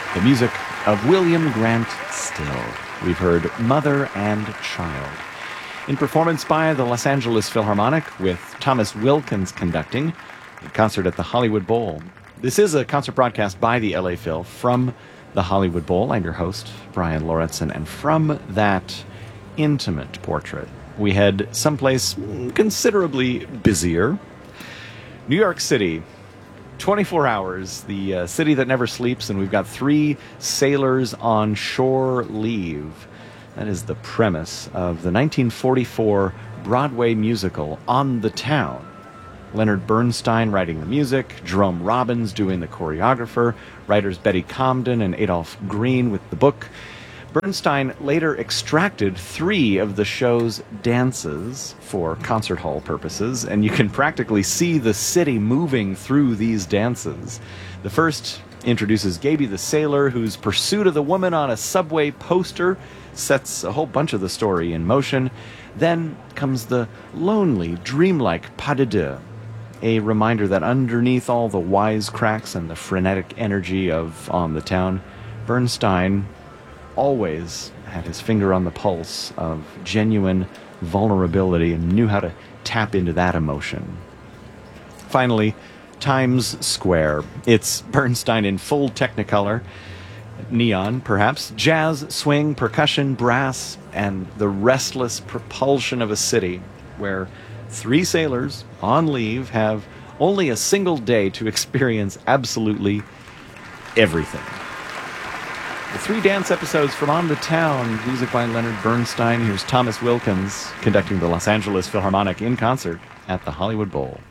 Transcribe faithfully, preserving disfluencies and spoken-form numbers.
the music of William Grant Still. We've heard Mother and Child. In performance by the Los Angeles Philharmonic with Thomas Wilkins conducting, a concert at the Hollywood Bowl. This is a concert broadcast by the L A Phil from the Hollywood Bowl. I'm your host, Brian Lauritsen, and from that intimate portrait, we head someplace considerably busier. New York City, twenty-four hours, the uh, city that never sleeps, and we've got three sailors on shore leave. That is the premise of the nineteen forty-four Broadway musical On the Town. Leonard Bernstein writing the music, Jerome Robbins doing the choreographer, writers Betty Comden and Adolph Green with the book. Bernstein later extracted three of the show's dances for concert hall purposes, and you can practically see the city moving through these dances. The first introduces Gaby the Sailor, whose pursuit of the woman on a subway poster sets a whole bunch of the story in motion. Then comes the lonely, dreamlike pas de deux, a reminder that underneath all the wisecracks and the frenetic energy of On the Town, Bernstein always had his finger on the pulse of genuine vulnerability and knew how to tap into that emotion. Finally, Times Square. It's Bernstein in full Technicolor, neon perhaps, jazz, swing, percussion, brass, and the restless propulsion of a city where three sailors on leave have only a single day to experience absolutely everything. The three dance episodes from On the Town, music by Leonard Bernstein. Here's Thomas Wilkins conducting the Los Angeles Philharmonic in concert at the Hollywood Bowl.